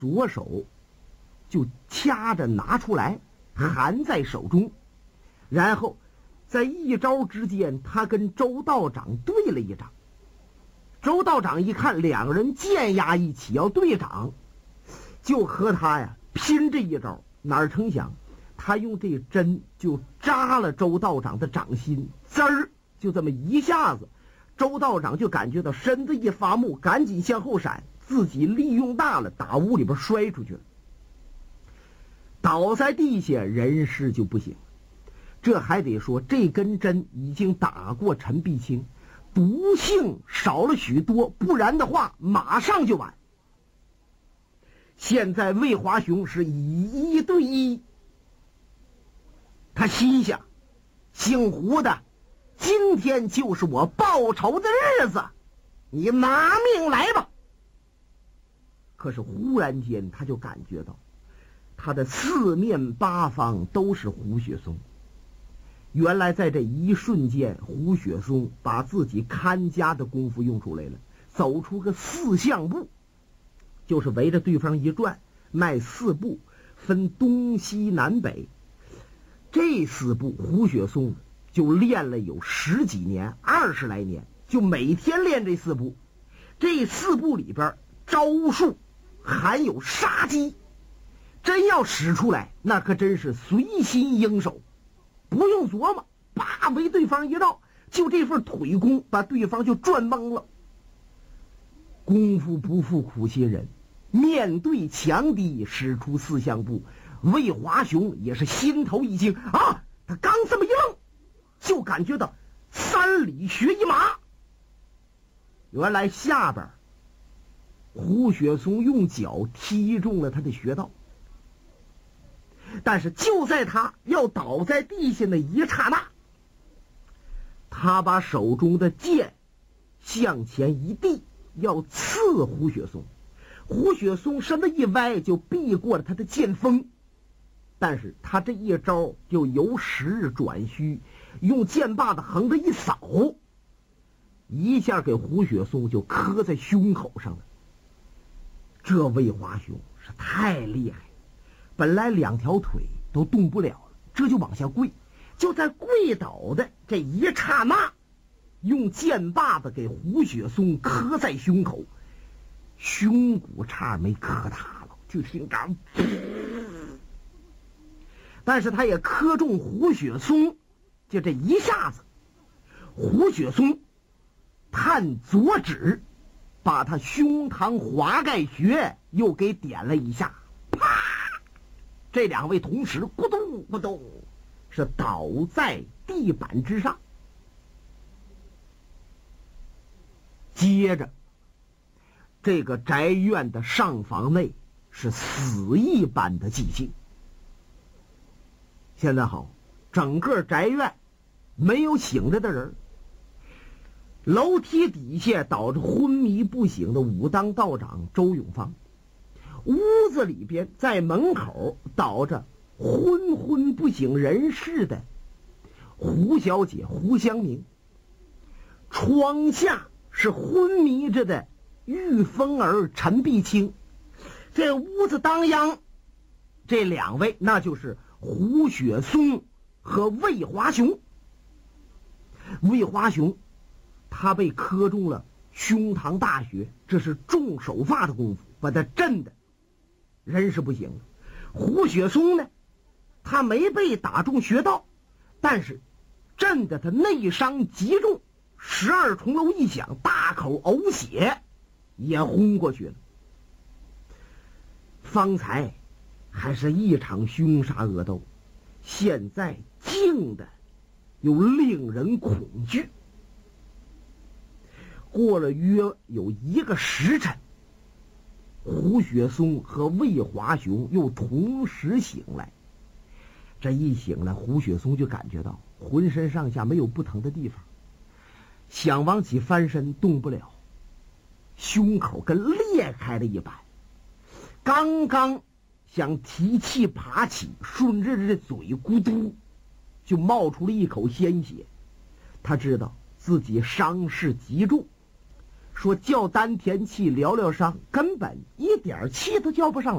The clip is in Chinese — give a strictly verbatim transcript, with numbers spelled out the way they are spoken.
左手就掐着拿出来，含在手中，然后在一招之间，他跟周道长对了一掌。周道长一看两个人剑压一起要对掌，就和他呀拼这一招，哪成想他用这针就扎了周道长的掌心，滋儿就这么一下子，周道长就感觉到身子一发木，赶紧向后闪，自己力用大了，打屋里边摔出去了，倒在地下，人事就不行。这还得说这根针已经打过陈碧清，不幸少了许多，不然的话马上就完。现在魏华雄是以一对一，他心想，姓胡的，今天就是我报仇的日子，你拿命来吧。可是忽然间他就感觉到他的四面八方都是胡雪松。原来在这一瞬间，胡雪松把自己看家的功夫用出来了，走出个四象步，就是围着对方一转，迈四步，分东西南北。这四步胡雪松就练了有十几年，二十来年，就每天练这四步。这四步里边招数含有杀机，真要使出来，那可真是随心应手，不用琢磨，叭围对方一绕，就这份腿功把对方就转懵了。功夫不负苦心人，面对强敌使出四象步，魏华雄也是心头一惊啊！他刚这么一愣，就感觉到三里学一马。原来下边胡雪松用脚踢中了他的穴道，但是就在他要倒在地下的一刹那，他把手中的剑向前一递，要刺胡雪松。胡雪松身子一歪，就避过了他的剑锋，但是他这一招就由实转虚，用剑把子横着一扫，一下给胡雪松就磕在胸口上了。这魏华雄是太厉害，本来两条腿都动不了了，这就往下跪，就在跪倒的这一刹那，用剑把子给胡雪松磕在胸口，胸骨差没磕塌了，就听着，但是他也磕中胡雪松，就这一下子，胡雪松探左指，把他胸膛华盖穴又给点了一下，啪！这两位同时咕咚咕咚是倒在地板之上。接着这个宅院的上房内是死一般的寂静。现在好，整个宅院没有醒着的人，楼梯底下倒着昏迷不醒的武当道长周永芳，屋子里边在门口倒着昏昏不省人事的胡小姐胡香明，窗下是昏迷着的玉凤儿陈碧清。这屋子当央这两位，那就是胡雪松和魏华雄。魏华雄他被磕中了胸膛大穴，这是重手法的功夫，把他震的人是不行了。胡雪松呢，他没被打中穴道，但是震得他内伤极重，十二重楼一响，大口呕血也轰过去了。方才还是一场凶杀恶斗，现在静的又令人恐惧。过了约有一个时辰，胡雪松和魏华雄又同时醒来。这一醒来，胡雪松就感觉到浑身上下没有不疼的地方，想往起翻身动不了，胸口跟裂开了一般，刚刚想提气爬起，顺着这嘴咕嘟就冒出了一口鲜血。他知道自己伤势极重，说叫丹田气疗疗伤，根本一点气都叫不上来。